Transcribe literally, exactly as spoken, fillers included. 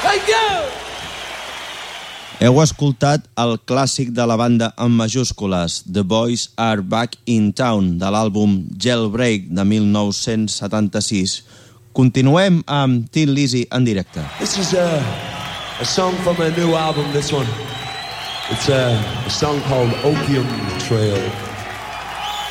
Thank you! Heu escoltat el clàssic de la banda en majúscules, The Boys Are Back in Town, de l'àlbum Jailbreak de mil nou-cents setanta-sis. Continuem amb Thin Lizzy en directe. This is a, a song from a new album, this one. It's a, a song called Opium Trail.